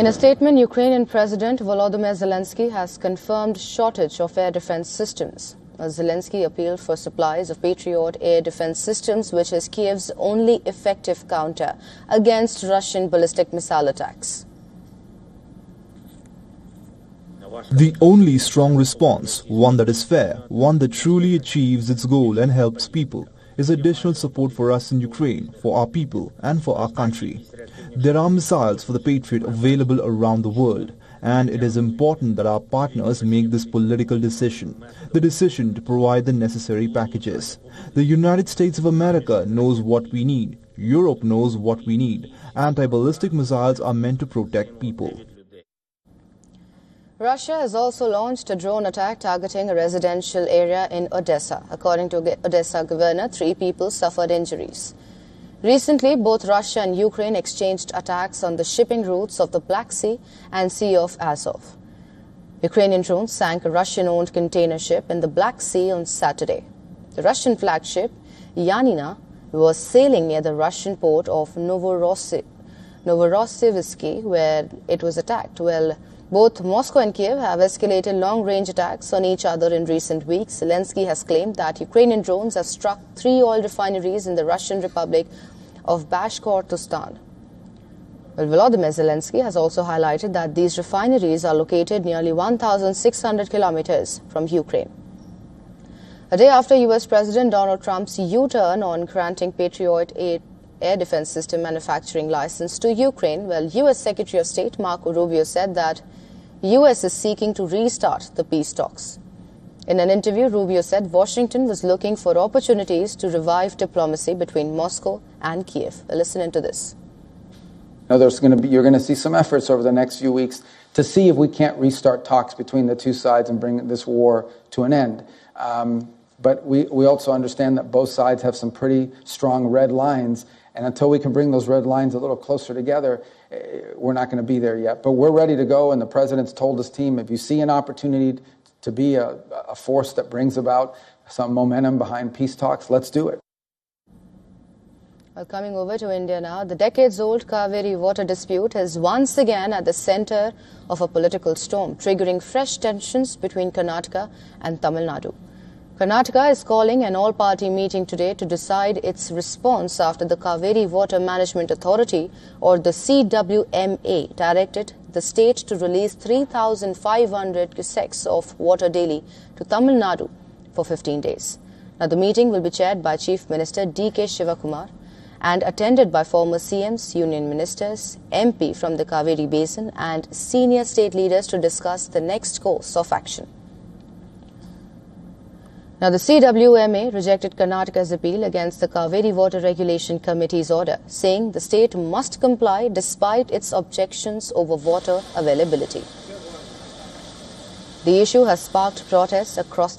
In a statement, Ukrainian President Volodymyr Zelensky has confirmed shortage of air defense systems. Zelensky appealed for supplies of Patriot air defense systems, which is Kiev's only effective counter against Russian ballistic missile attacks. The only strong response, one that is fair, one that truly achieves its goal and helps people, is additional support for us in Ukraine, for our people and for our country. There are missiles for the Patriot available around the world, and it is important that our partners make this political decision, the decision to provide the necessary packages. The United States of America knows what we need. Europe knows what we need. Anti-ballistic missiles are meant to protect people. Russia has also launched a drone attack targeting a residential area in Odessa. According to Odessa governor, 3 people suffered injuries. Recently, both Russia and Ukraine exchanged attacks on the shipping routes of the Black Sea and Sea of Azov. Ukrainian drones sank a Russian-owned container ship in the Black Sea on Saturday. The Russian flagship, Yanina, was sailing near the Russian port of Novorossiysk, where it was attacked. Well, both Moscow and Kiev have escalated long-range attacks on each other in recent weeks. Zelensky has claimed that Ukrainian drones have struck 3 oil refineries in the Russian Republic of Bashkortostan. Well, Volodymyr Zelensky has also highlighted that these refineries are located nearly 1,600 kilometers from Ukraine. A day after U.S. President Donald Trump's U-turn on granting Patriot air defense system manufacturing license to Ukraine, well, U.S. Secretary of State Marco Rubio said that U.S. is seeking to restart the peace talks. In an interview, Rubio said Washington was looking for opportunities to revive diplomacy between Moscow and Kiev. Listen into this. You're going to see some efforts over the next few weeks to see if we can't restart talks between the two sides and bring this war to an end. But we also understand that both sides have some pretty strong red lines. And until we can bring those red lines a little closer together, we're not going to be there yet. But we're ready to go, and the president's told his team, if you see an opportunity to be a force that brings about some momentum behind peace talks, let's do it. Well, coming over to India now, the decades-old Kaveri water dispute is once again at the center of a political storm, triggering fresh tensions between Karnataka and Tamil Nadu. Karnataka is calling an all-party meeting today to decide its response after the Kaveri Water Management Authority, or the CWMA, directed the state to release 3,500 cusecs of water daily to Tamil Nadu for 15 days. Now, the meeting will be chaired by Chief Minister D.K. Shivakumar and attended by former CMs, union ministers, MP from the Kaveri Basin and senior state leaders to discuss the next course of action. Now, the CWMA rejected Karnataka's appeal against the Kaveri Water Regulation Committee's order, saying the state must comply despite its objections over water availability. The issue has sparked protests across